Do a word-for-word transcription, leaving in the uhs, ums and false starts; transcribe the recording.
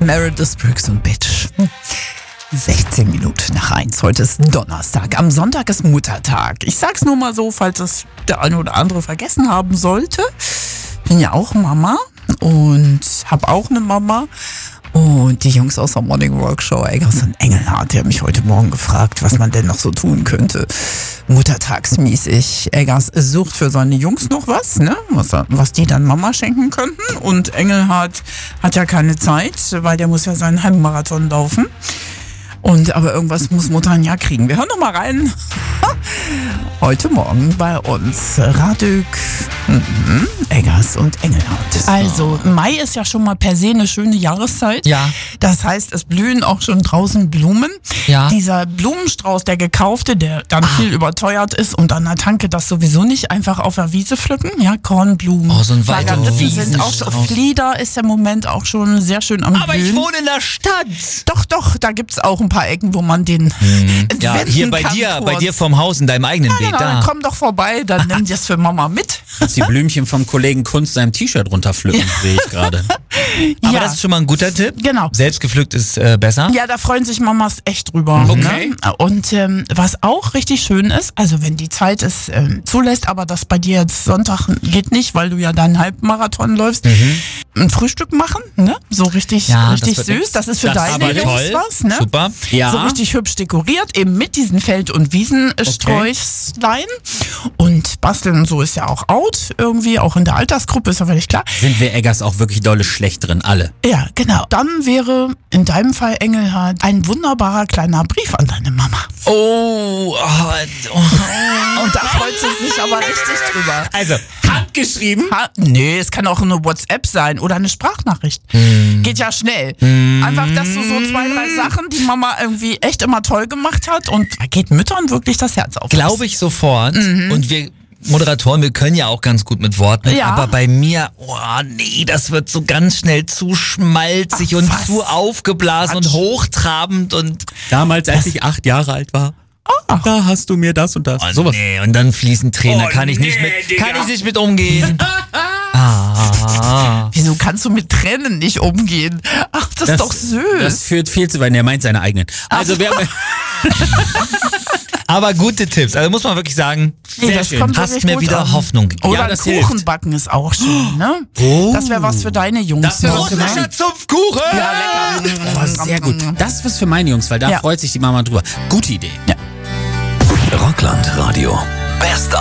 Meredith Brooks und Bitch. sechzehn Minuten nach eins. Heute ist Donnerstag. Am Sonntag ist Muttertag. Ich sag's nur mal so, falls es der eine oder andere vergessen haben sollte. Ich bin ja auch Mama und habe auch eine Mama. Und die Jungs aus der Morning Rock Show, Eggers und Engelhardt, die haben mich heute Morgen gefragt, was man denn noch so tun könnte. Muttertagsmäßig. Eggers sucht für seine Jungs noch was, ne? Was, was die dann Mama schenken könnten. Und Engelhardt hat ja keine Zeit, weil der muss ja seinen Heimmarathon laufen. Und aber irgendwas muss Mutter ja kriegen. Wir hören noch mal rein. Heute Morgen bei uns Radük, mhm, Eggers und Engelhardt. Also Mai ist ja schon mal per se eine schöne Jahreszeit. Ja. Das heißt, es blühen auch schon draußen Blumen. Ja. Dieser Blumenstrauß, der gekaufte, der dann ah. viel überteuert ist und an der Tanke das sowieso nicht einfach auf der Wiese pflücken. Ja, Kornblumen. Oh, so ein weiter Margarieten sind auch schon. Flieder ist im Moment auch schon sehr schön am Aber Blühen. ich wohne in der Stadt. Doch, doch, da gibt's auch ein paar Ecken, wo man den hm. Ja, hier bei kann dir, kurz. bei dir vorm Haus in deinem eigenen Ja, Weg. genau, Da. dann komm doch vorbei, dann nimm das für Mama mit. Die Blümchen vom Kollegen Kunst seinem T-Shirt runterpflücken, sehe ich gerade. Aber ja. das ist schon mal ein guter Tipp. Genau. Selbst gepflückt ist äh, besser. Ja, da freuen sich Mamas echt drüber. Okay. Ne? Und ähm, was auch richtig schön ist, also wenn die Zeit es ähm, zulässt, aber das bei dir jetzt Sonntag geht nicht, weil du ja deinen Halbmarathon läufst, mhm. ein Frühstück machen, ne? So richtig, ja, richtig das süß. Das ist für das deine Jungs toll. was, ne? Super. Ja. So richtig hübsch dekoriert, eben mit diesen Feld- und Wiesensträuchlein. Und basteln und so ist ja auch out, irgendwie, auch in der Altersgruppe, ist ja völlig klar. Sind wir Eggers auch wirklich dolle schlecht drin, alle? Ja, genau. Dann wäre in deinem Fall, Engelhardt, ein wunderbarer kleiner Brief an deine Mama. Oh, oh, oh. Und da freut sie sich aber richtig drüber. Also, handgeschrieben? Ha, nee, es kann auch eine WhatsApp sein oder eine Sprachnachricht. Mm. Geht ja schnell. Mm. Einfach, dass du so zwei, drei Sachen, die Mama irgendwie echt immer toll gemacht hat, und da geht Müttern wirklich das Herz auf. Glaube ich sofort. Mhm. Und wir Moderatoren, wir können ja auch ganz gut mit Worten, Ja. aber bei mir, oh nee, das wird so ganz schnell zu schmalzig Ach, und was? zu aufgeblasen Quatsch. und hochtrabend und Damals, als ich acht Jahre alt war, Oh. da hast du mir das und das. oh, Sowas. nee, und dann fließen Tränen, da Oh, kann ich nicht nee, mit, Digga. kann ich nicht mit umgehen. ah. Wieso kannst du mit Tränen nicht umgehen? Ach, das, ist doch süß. Das führt viel zu weit. Er meint seine eigenen. Also, wir haben... Aber gute Tipps, also muss man wirklich sagen, Nee, sehr das schön. kommt hast wirklich mir gut wieder an. Hoffnung gegeben. Oder Ja, das Kuchen hilft. backen ist auch schön, ne? Oh. Das wäre was für deine Jungs. Das wär was für ne? meine- Zupfkuchen! Ja, lecker. Oh, sehr gut. Das ist was für meine Jungs, weil da Ja. freut sich die Mama drüber. Gute Idee. Rockland Radio. Best